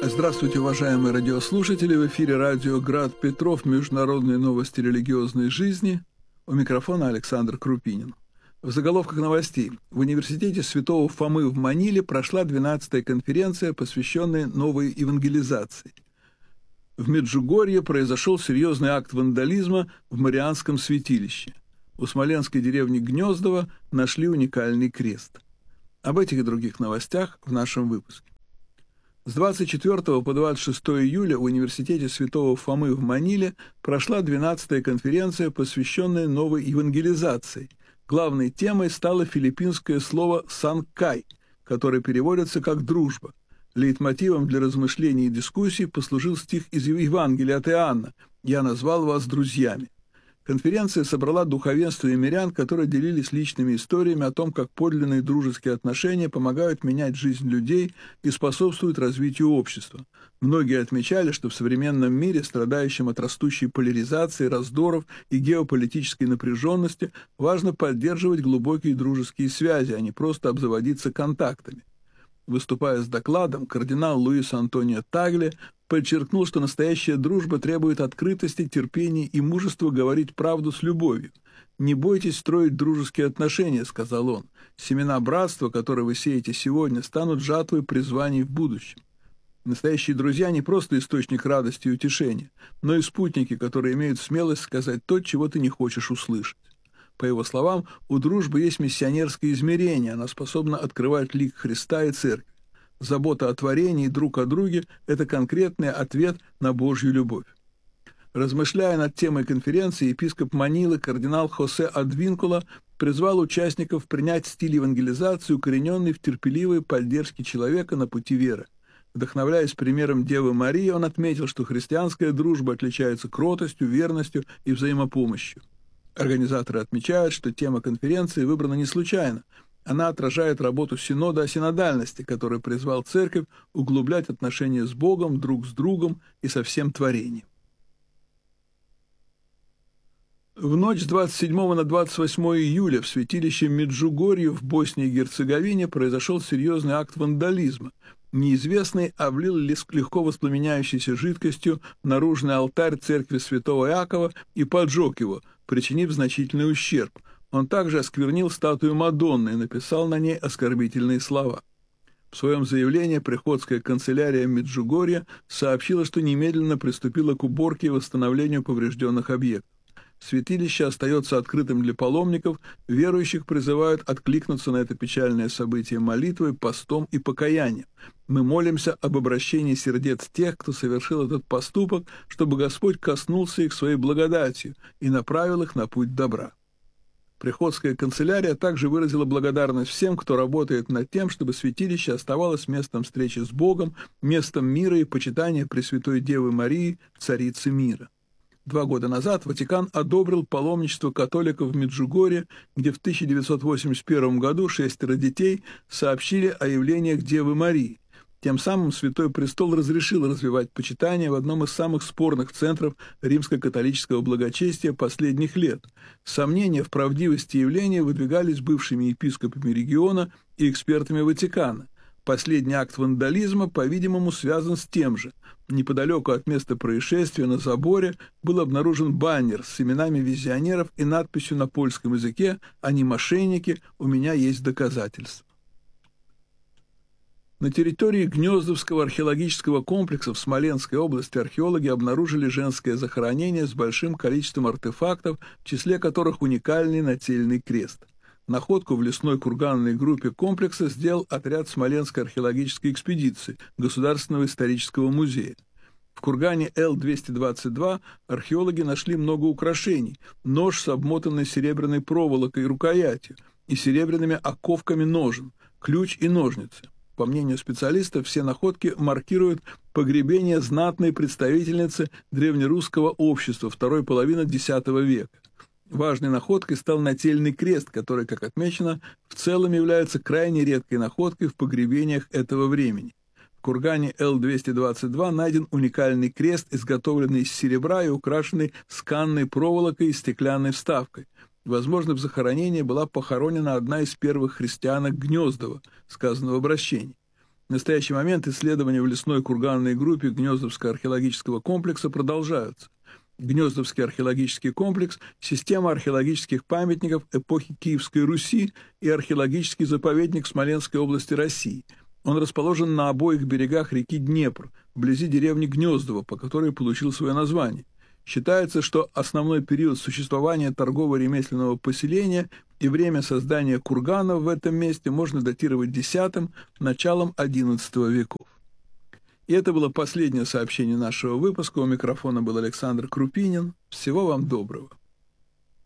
Здравствуйте, уважаемые радиослушатели! В эфире радио «Град Петров. Международные новости религиозной жизни». У микрофона Александр Крупинин. В заголовках новостей. В университете Святого Фомы в Маниле прошла 12-я конференция, посвященная новой евангелизации. В Меджугорье произошел серьезный акт вандализма в Марианском святилище. У смоленской деревни Гнездово нашли уникальный крест. Об этих и других новостях в нашем выпуске. С 24 по 26 июля в университете Святого Фомы в Маниле прошла 12-я конференция, посвященная новой евангелизации. Главной темой стало филиппинское слово «санкай», которое переводится как «дружба». Лейтмотивом для размышлений и дискуссий послужил стих из Евангелия от Иоанна «Я назвал вас друзьями». Конференция собрала духовенство и мирян, которые делились личными историями о том, как подлинные дружеские отношения помогают менять жизнь людей и способствуют развитию общества. Многие отмечали, что в современном мире, страдающем от растущей поляризации, раздоров и геополитической напряженности, важно поддерживать глубокие дружеские связи, а не просто обзаводиться контактами. Выступая с докладом, кардинал Луис Антонио Тагле подчеркнул, что настоящая дружба требует открытости, терпения и мужества говорить правду с любовью. «Не бойтесь строить дружеские отношения», — сказал он. «Семена братства, которые вы сеете сегодня, станут жатвой призваний в будущем». Настоящие друзья не просто источник радости и утешения, но и спутники, которые имеют смелость сказать то, чего ты не хочешь услышать. По его словам, у дружбы есть миссионерское измерение, она способна открывать лик Христа и Церкви. Забота о творении друг о друге – это конкретный ответ на Божью любовь. Размышляя над темой конференции, епископ Манилы кардинал Хосе Адвинкула призвал участников принять стиль евангелизации, укорененный в терпеливой поддержке человека на пути веры. Вдохновляясь примером Девы Марии, он отметил, что христианская дружба отличается кротостью, верностью и взаимопомощью. Организаторы отмечают, что тема конференции выбрана не случайно. Она отражает работу Синода о синодальности, который призвал Церковь углублять отношения с Богом, друг с другом и со всем творением. В ночь с 27 на 28 июля в святилище Меджугорье в Боснии и Герцеговине произошел серьезный акт вандализма. Неизвестный облил легко воспламеняющейся жидкостью наружный алтарь церкви святого Иакова и поджег его, причинив значительный ущерб. Он также осквернил статую Мадонны и написал на ней оскорбительные слова. В своем заявлении приходская канцелярия Меджугорья сообщила, что немедленно приступила к уборке и восстановлению поврежденных объектов. Святилище остается открытым для паломников, верующих призывают откликнуться на это печальное событие молитвой, постом и покаянием. Мы молимся об обращении сердец тех, кто совершил этот поступок, чтобы Господь коснулся их своей благодатью и направил их на путь добра. Приходская канцелярия также выразила благодарность всем, кто работает над тем, чтобы святилище оставалось местом встречи с Богом, местом мира и почитания Пресвятой Девы Марии, Царицы мира. 2 года назад Ватикан одобрил паломничество католиков в Меджугорье, где в 1981 году 6 детей сообщили о явлениях Девы Марии. Тем самым Святой Престол разрешил развивать почитание в одном из самых спорных центров римско-католического благочестия последних лет. Сомнения в правдивости явления выдвигались бывшими епископами региона и экспертами Ватикана. Последний акт вандализма, по-видимому, связан с тем же. Неподалеку от места происшествия на заборе был обнаружен баннер с именами визионеров и надписью на польском языке «Они мошенники, у меня есть доказательства». На территории Гнездовского археологического комплекса в Смоленской области археологи обнаружили женское захоронение с большим количеством артефактов, в числе которых уникальный нательный крест. Находку в лесной курганной группе комплекса сделал отряд Смоленской археологической экспедиции Государственного исторического музея. В кургане Л-222 археологи нашли много украшений: нож с обмотанной серебряной проволокой и рукоятью и серебряными оковками ножен, ключ и ножницы. По мнению специалистов, все находки маркируют погребение знатной представительницы древнерусского общества второй половины X века. Важной находкой стал нательный крест, который, как отмечено, в целом является крайне редкой находкой в погребениях этого времени. В кургане Л-222 найден уникальный крест, изготовленный из серебра и украшенный сканной проволокой и стеклянной вставкой. Возможно, в захоронении была похоронена одна из первых христианок Гнездова, сказано в обращении. В настоящий момент исследования в лесной курганной группе Гнездовского археологического комплекса продолжаются. Гнездовский археологический комплекс – система археологических памятников эпохи Киевской Руси и археологический заповедник Смоленской области России. Он расположен на обоих берегах реки Днепр, вблизи деревни Гнездово, по которой получил свое название. Считается, что основной период существования торгово-ремесленного поселения и время создания курганов в этом месте можно датировать X – началом XI веков. И это было последнее сообщение нашего выпуска. У микрофона был Александр Крупинин. Всего вам доброго.